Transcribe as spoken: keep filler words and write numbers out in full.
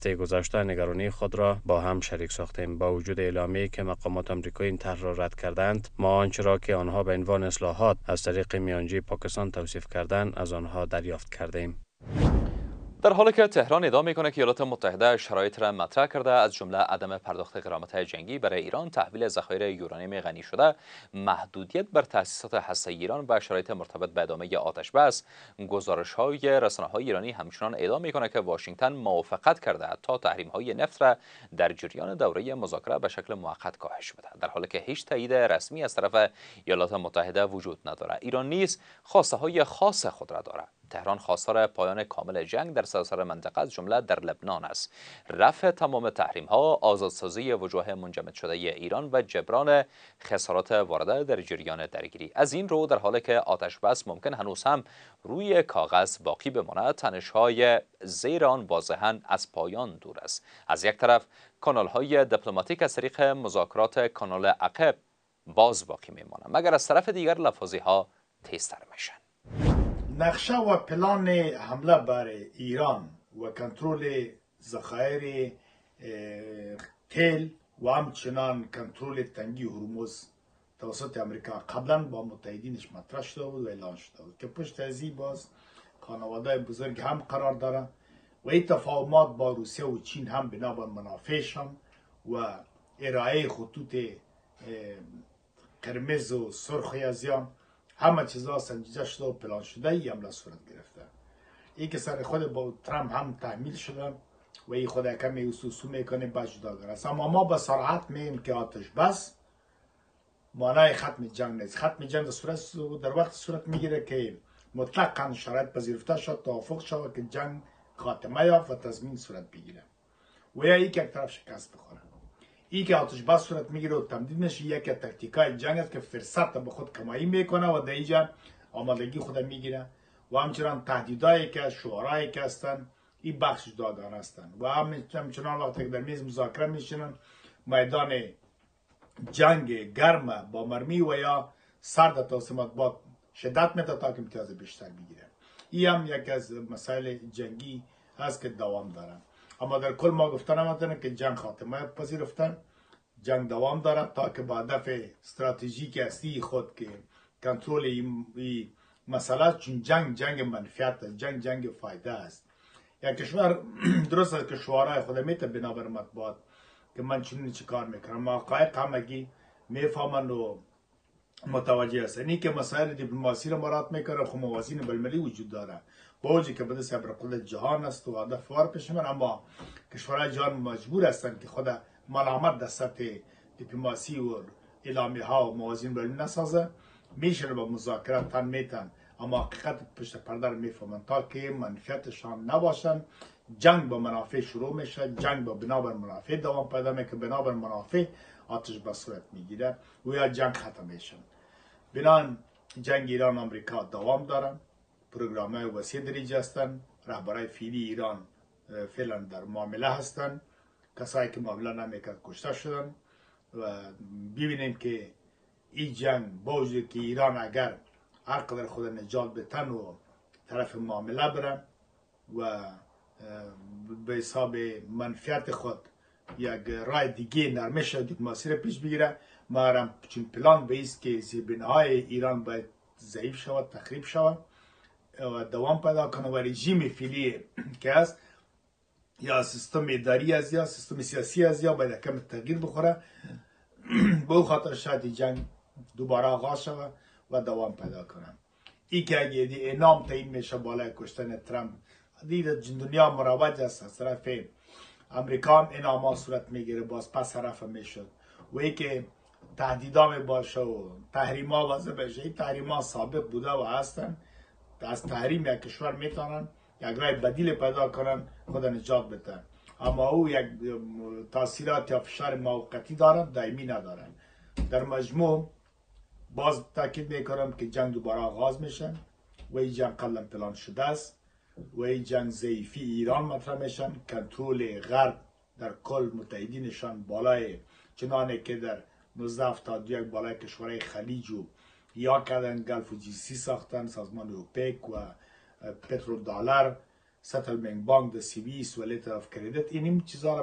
هفته گذشته نگرانی خود را با هم شریک ساختیم. با وجود اعلامیه‌ای که مقامات آمریکایی این طرح را رد کردند، ما آنچه را که آنها به عنوان اصلاحات از طریق میانجی پاکستان توصیف کردند از آنها دریافت کردیم. در حالی که تهران ادعا میکنه که ایالات متحده شرایط را مطرح کرده، از جمله عدم پرداخت غرامت‌های جنگی برای ایران، تحویل ذخایر یورانیم غنی شده، محدودیت بر تأسیسات هسته‌ای ایران و شرایط مرتبط به ادامه آتش بس، گزارش‌های رسانه‌های ایرانی همچنان ادعا میکنه که واشنگتن موافقت کرده تا تحریم‌های نفت را در جریان دوره مذاکره به شکل موقت کاهش بده، در حالی که هیچ تایید رسمی از طرف ایالات متحده وجود نداره. ایران نیز خواسته‌های خاص خود را دارد. تهران خواستار پایان کامل جنگ در سراسر منطقه از جمله در لبنان است، رفع تمام تحریم ها، آزادسازی وجوه منجمد شده ایران و جبران خسارات وارده در جریان درگیری. از این رو در حالی که آتش بس ممکن هنوز هم روی کاغذ باقی بماند، تنش‌های زیر آن واضحاً از پایان دور است. از یک طرف کانال‌های دیپلماتیک از طریق مذاکرات کانال عقب باز باقی میمانند، مگر از طرف دیگر لفاظی‌ها تیزتر میشن. نقشه و پلان حمله بر ایران و کنترل ذخایر تیل و همچنان کنترل تنگی هرمز توسط امریکا قبلا با متحدینش مطرح شده بود و اعلان شده بود که پشت از این باز خانواده بزرگ هم قرار داره و این تفاهمات با روسیه و چین هم بنا بر منافعشان و ارائه خطوط قرمز و سرخ ازیان همه چیزا سنجیده شده و پلان شده ای حمله صورت گرفته. این که سر خود با ترامپ هم تحمیل شده و این خود کمی اسوسو میکنه با جداگر است. اما ما به صراحت میگیم که آتش بس معنای ختم جنگ نیست. ختم جنگ در صورت در وقت صورت میگیره که مطلقاً شرایط پذیرفته شد، توافق شد که جنگ خاتمه یافت و تضمین صورت بگیره و یا یک یک طرف شکست بخوره. این که آتش بس صورت میگیره و تمدید میشه یک تاکتیکای جنگ است که فرصت به خود کمایی میکنه و در اینجا آمادگی خود میگیره و همچنان تهدیدایی که شعارهایی که هستن این بخش جداگانه هستن و همچنان وقتی که در میز مذاکره میشینن میدان جنگ گرم با مرمی و یا سرد توسمات با شدت میده تا که امتیاز بیشتر بگیره. این هم یک از مسائل جنگی هست که دوام داره. اما در کل ما گفتن نمیتونه که جنگ خاتمه پذیرفتن، جنگ دوام دارد تا که با هدف استراتژیک اصلی خود که کنترل این مسئله، چون جنگ جنگ منفعت است، جنگ جنگ فایده است. یک کشور درست است که شعارهای خود میته بنابر مطبوعات که من چنین چی کار میکنم، اما حقایق همگی میفهمن و متوجه هستن. این که مسائل دیپلماسی را مراد میکنه، خب موازین بالملی وجود داره با وجود که بده ابرقدرت جهان است و هدف وار پیش من، اما کشورهای جهان مجبور هستند که خود ملامت در سطح دیپلماسی و اعلامیه ها و موازین بالملی نسازه. میشه با مذاکرات تن میتن، اما حقیقت پشت پرده رو میفهمن تا که منفعتشان نباشن. جنگ با منافع شروع میشه، جنگ با بنابر منافع دوام پیدا میکنه، بنابر منافع آتش بس صورت میگیره و یا جنگ ختم میشه. بنان جنگ ایران آمریکا دوام دارن، پروگرام های وسیع دریجه هستن، رهبرای فعلی ایران فعلا در معامله هستن، کسایی که معامله نمیکرد کشته شدن و ببینیم که این جنگ با وجود که ایران اگر هر قدر خود نجات بتن و طرف معامله برن و به حساب منفعت خود یک رای دیگه نرمش دیپلماسی را پیش بگیره، ما چون پلان به است که زیربناهای ایران باید ضعیف شود، تخریب شود و دوام پیدا کنه و رژیم فعلی که است یا سیستم اداری از یا سیستم سیاسی از یا باید کم تغییر بخوره. به او خاطر شاید جنگ دوباره آغاز شود و دوام پیدا کنه. ای که اگه دی انام تعیین میشه بالای کشتن ترامپ، دید دنیا مروج است از طرف امریکا هم انام صورت میگیره، باز پس طرف میشد و ای که تهدیدا می باشه و تحریم ها وضع بشه. این تحریم ها سابق بوده و هستن، از تحریم یک کشور میتونن یک رای بدیل پیدا کنن خود نجات بتن، اما او یک تاثیرات یا فشار موقتی دارن، دائمی ندارن. در مجموع باز تاکید میکنم که جنگ دوباره آغاز میشن و این جنگ قبلا پلان شده است و این جنگ ضعیفی ایران مطرح میشن، کنترل غرب در کل متحدینشان بالای چنانه که در نوزده هفتاد و یک بالای کشورهای خلیج و یا کردن گلف و جی سی ساختن، سازمان اوپک و پترو دلار settlement بانک د سوئیس و لیتر اف کردیت، این چیزا